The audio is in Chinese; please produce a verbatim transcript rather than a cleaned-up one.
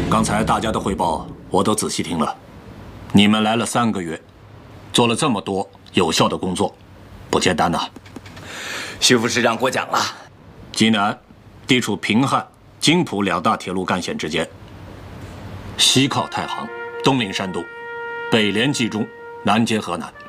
刚才大家的汇报我都仔细听了，你们来了三个月，做了这么多有效的工作，不简单呐。 徐副市长过奖了。 济南地处平汉、津浦两大铁路干线之间，西靠太行，东临山东，北连冀中，南接河南。